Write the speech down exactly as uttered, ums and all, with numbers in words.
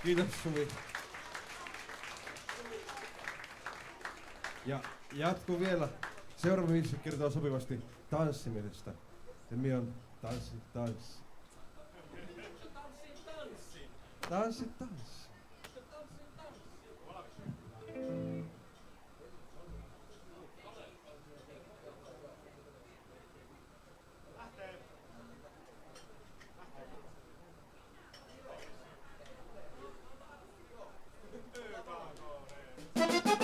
Kiitos Suvi. Ja jatkuu vielä. Seuraava biisi kertoo sopivasti tanssimisesta. Sen nimi on Tanssi, tanssi. Tanssi, tanssi. Tanssi, tanssi.